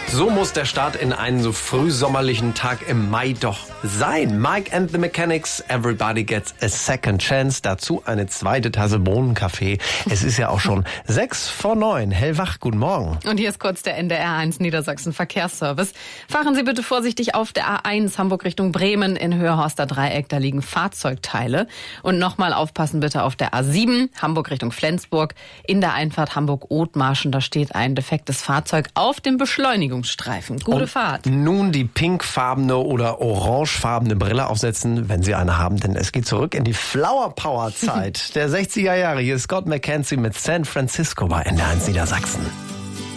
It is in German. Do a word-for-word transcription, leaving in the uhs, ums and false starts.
So muss der Start in einen so frühsommerlichen Tag im Mai doch sein. Mike and the Mechanics, Everybody Gets a Second Chance. Dazu eine zweite Tasse Bohnenkaffee. Es ist ja auch schon sechs vor neun. Hellwach, guten Morgen. Und hier ist kurz der N D R eins Niedersachsen Verkehrsservice. Fahren Sie bitte vorsichtig auf der A eins Hamburg Richtung Bremen in Höhehorster Dreieck. Da liegen Fahrzeugteile. Und nochmal aufpassen bitte auf der A sieben Hamburg Richtung Flensburg. In der Einfahrt Hamburg-Othmarschen. Da steht ein defektes Fahrzeug auf dem Beschleunigungsstreifen. Gute Und Fahrt. Nun die pinkfarbene oder orangefarbene Brille aufsetzen, wenn Sie eine haben, denn es geht zurück in die Flower Power Zeit der sechziger Jahre. Hier ist Scott McKenzie mit San Francisco bei N D R eins Niedersachsen.